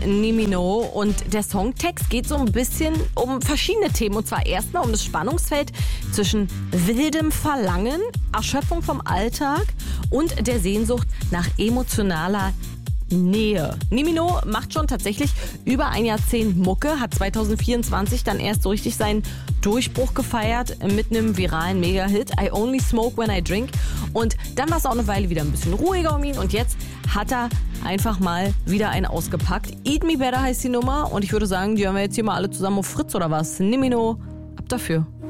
Nimino. Und der Songtext geht so ein bisschen um verschiedene Themen. Und zwar erstmal um das Spannungsfeld zwischen wildem Verlangen, Erschöpfung vom Alltag und der Sehnsucht nach emotionaler Nähe. Nimino macht schon tatsächlich über ein Jahrzehnt Mucke, hat 2024 dann erst so richtig seinen Durchbruch gefeiert mit einem viralen Mega-Hit, I Only Smoke When I Drink. Und dann war es auch eine Weile wieder ein bisschen ruhiger um ihn und jetzt hat er einfach mal wieder einen ausgepackt. Eat Me Better heißt die Nummer und ich würde sagen, die hören wir jetzt hier mal alle zusammen auf Fritz oder was? Nimino, ab dafür.